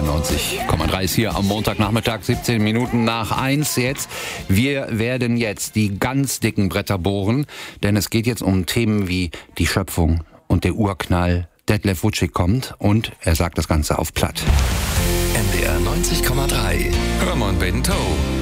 NDR 90,3 ist hier am Montagnachmittag, 17 Minuten nach 1 jetzt. Wir werden jetzt die ganz dicken Bretter bohren, denn es geht jetzt um Themen wie die Schöpfung und der Urknall. Detlef Wutschig kommt und er sagt das Ganze auf Platt. NDR 90,3. Hermann Bento.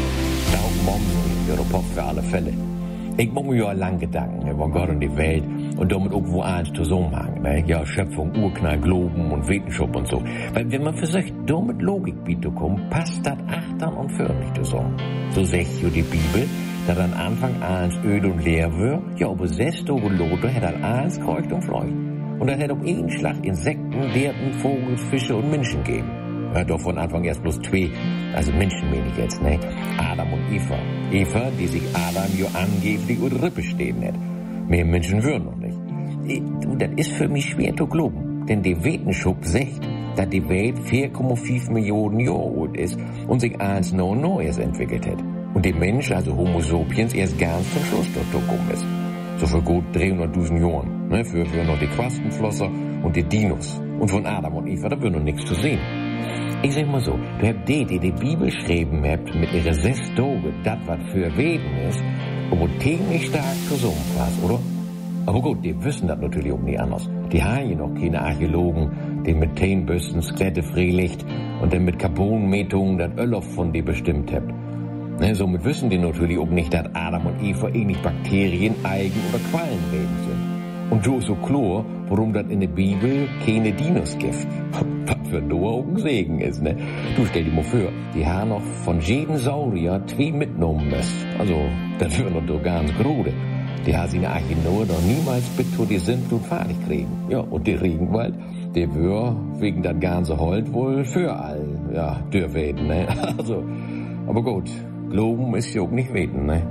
Pop für alle Fälle. Ich mache mir ja lang Gedanken über Gott und die Welt und damit irgendwo eins zusammenhängen. Ne? Ja, Schöpfung, Urknall, Globen und Wissenschaft und so. Weil wenn man versucht, da mit Logik zu kommen, passt das achtern und für nicht zusammen. So sagt ja die Bibel, dass an Anfang eins öd und leer wird, ja, aber 6 Tage Lotte hat dann eins kreucht und fleucht. Und dann hat auf einen Schlag Insekten, Werten, Vogel, Fische und Menschen gegeben. Ja, doch von Anfang erst bloß 2, also Menschen meine ich jetzt, ne? Adam und Eva. Eva, die sich Adam ja angeblich und Rippe stehen hat. Mehr Menschen würden noch nicht. Du, das ist für mich schwer zu glauben. Denn die Wissenschaft sagt, dass die Welt 4,5 Millionen Jahre alt ist und sich eins noch Neues entwickelt hat. Und der Mensch, also Homo sapiens, erst ganz zum Schluss dort gekommen ist. So für gut 300.000 Jahren. Ne? Für noch die Quastenflosser und die Dinos. Und von Adam und Eva, da wird noch nichts zu sehen. Ich sag mal so, du habt die Bibel geschrieben habt, mit ihrer 6 Tage, das was für Weden ist, und ziemlich stark zusammenpasst, oder? Aber gut, die wissen das natürlich auch nicht anders. Die haben ja noch keine Archäologen, die mit Methanbüsten Skelette freilegt und dann mit Carbonmetungen das Öl von die bestimmt habt. Ne, somit wissen die natürlich auch nicht, dass Adam und Eva ähnlich Bakterien, Algen oder Quallenweben sind. Und so ist so klar, warum das in der Bibel keine Dinos gibt. Was für nur ein Segen ist, ne? Du stell dir mal vor, die haben noch von jedem Saurier 2 mitgenommen müssen. Also, das wäre doch ganz grode. Die haben sie in der Arche nur noch niemals bitte, die sind und fertig kriegen. Ja, und der Regenwald, der wär wegen das ganze Holz wohl für all, ja, dürfen, ne? Also, aber gut, Glauben ist ja auch nicht weten, ne?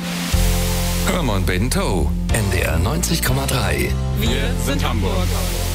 Hermann Bento, NDR 90,3. Wir sind Hamburg.